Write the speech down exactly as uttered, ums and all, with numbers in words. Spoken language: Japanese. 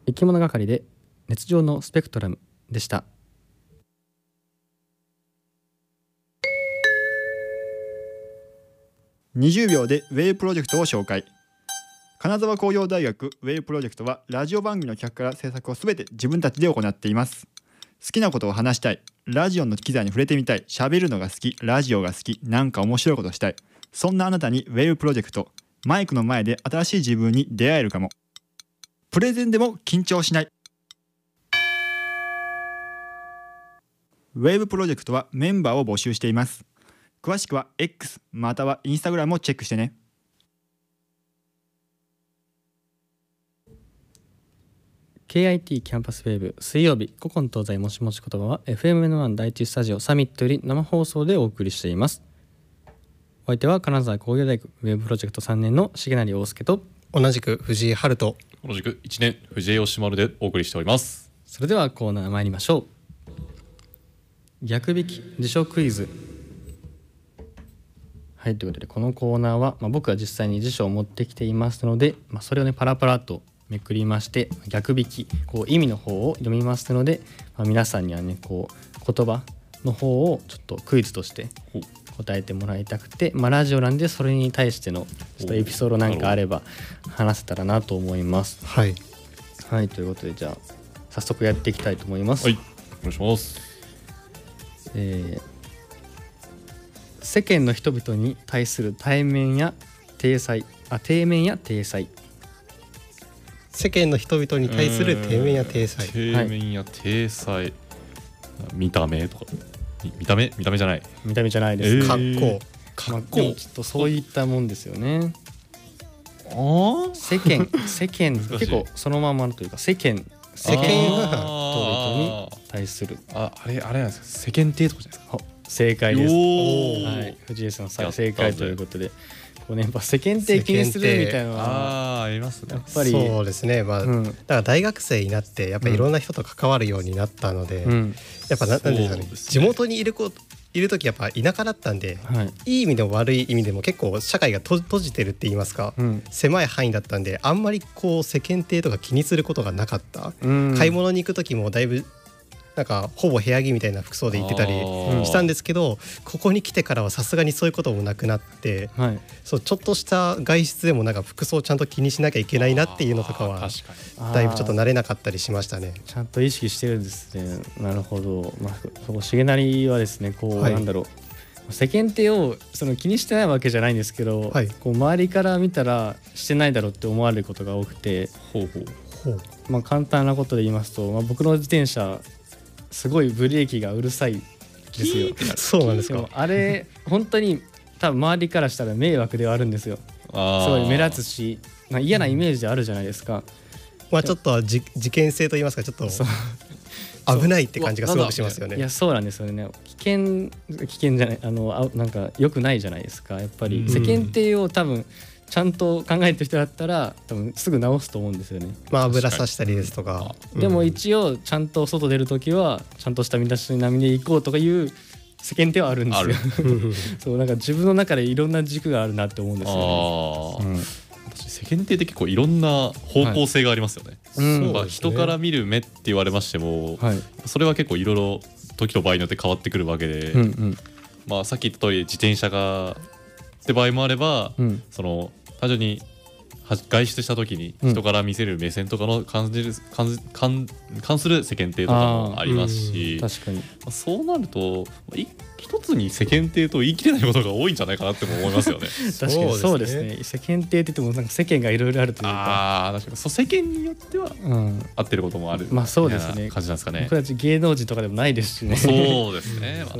生き物係で熱情のスペクトラムでした。 にじゅうびょうでウェイプロジェクトを紹介。金沢工業大学ウェイプロジェクトはラジオ番組の企画から制作をすべて自分たちで行っています。好きなことを話したい、ラジオの機材に触れてみたい、喋るのが好き、ラジオが好き、なんか面白いことしたい、そんなあなたにウェイプロジェクト、マイクの前で新しい自分に出会えるかも。プレゼンでも緊張しない。ウェイブプロジェクトはメンバーを募集しています。詳しくは X または Instagram をチェックしてね。 ケーアイティー キャンパスウェーブ水曜日古今東西もしもし言葉は エフエムエヌワン 第一スタジオサミットより生放送でお送りしています。お相手は金沢工業大学ウェブプロジェクトさんねんの重成大輔と同じく藤井春人、 同じくいちねん藤江吉丸でお送りしております。 それではコーナー参りましょう。逆引き辞書クイズ。はい、ということでこのコーナーは、まあ、僕が実際に辞書を持ってきていますので、まあ、それをねパラパラとめくりまして逆引きこう意味の方を読みますので、まあ、皆さんにはねこう言葉の方をちょっとクイズとして答えてもらいたくて、まあ、ラジオなんでそれに対してのちょっとエピソードなんかあれば話せたらなと思います。 はい、 はい、ということでじゃあ早速やっていきたいと思います。 はい、お願いします。 えー世間の人々に対する対面や体裁あ底面や体裁。 世間の人々に対する底面や体裁。 底面や体裁、見た目とかみ見た目見た目じゃない見た目じゃないです、 えー格好、 まあ、 格好、 でもちょっとそういったもんですよね。 あー世間世間難しい結構そのままというか世間世間人あ 々に対するああれあれなんですか、世間体とかじゃないですか。 ほ正解です。 おーはい、藤井さんさやった正解ということでこう、ね、やっぱ世間体気にするみたいなのはああありますね。 やっぱりそうですね、まあうんだから大学生になってやっぱりいろんな人と関わるようになったので、 うんやっぱななんですかね、 そうですね地元にいる子いる時やっぱ田舎だったんで、 はいいい意味でも悪い意味でも結構社会がと閉じてるって言いますか、 うん狭い範囲だったんであんまりこう世間体とか気にすることがなかった、 うん買い物に行く時もだいぶなんかほぼ部屋着みたいな服装で行ってたりしたんですけど、ここに来てからはさすがにそういうこともなくなって、 はいそうちょっとした外出でもなんか服装ちゃんと気にしなきゃいけないなっていうのとかは確かにだいぶちょっとあー慣れなかったりしましたね。 ちゃんと意識してるんですね。なるほど。まあ、そこ重成はですねこう、 はいなんだろう世間体をその気にしてないわけじゃないんですけど、 はいこう周りから見たらしてないだろうって思われることが多くて、 ほうほうほうまあ、簡単なことで言いますと、まあ、僕の自転車すごいブレーキがうるさいですよ。 そうなんですかでも。あれ本当に多分周りからしたら迷惑ではあるんですよ。 あーすごい目立つし、まあ、嫌なイメージあるじゃないですか。 まあちょっとじ事件性と言いますかちょっとそう危ないって感じがすごくしますよね。 いやそうなんですよね。危険危険じゃないあのあなんか良くないじゃないですか。やっぱりうん世間体を多分ちゃんと考えてる人だったら多分すぐ直すと思うんですよね。 まあ油さしたりですとか、うんでも一応ちゃんと外出るときはちゃんとした身だしなみで行こうとかいう世間体はあるんですよ。そうなんか自分の中でいろんな軸があるなって思うんですよね。 あー、 うん私世間体って結構いろんな方向性がありますよね。 うんやっぱ人から見る目って言われましても、 はいそれは結構いろいろ時と場合によって変わってくるわけで、 うんうんまあさっき言った通り自転車がって場合もあれば、 うんその単純には外出した時に人から見せる目線とかの感じる関関関する世間体とかもありますし、 確かにまあそうなるとい一つに世間体と言い切れないことが多いんじゃないかなっても思いますよね。 確かにそうですね。世間体って言ってもなんか世間がいろいろあるというか、 ああ確かにそう世間によってはうん、 合ってることもあるまあそうですねみたいな感じなんですかね僕。たち芸能人とかでもないですしね。 そうですね。まあ